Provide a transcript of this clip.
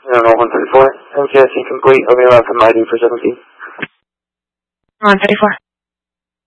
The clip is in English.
No, 134. MTSC complete. I'll be around for my ID for 17. 134.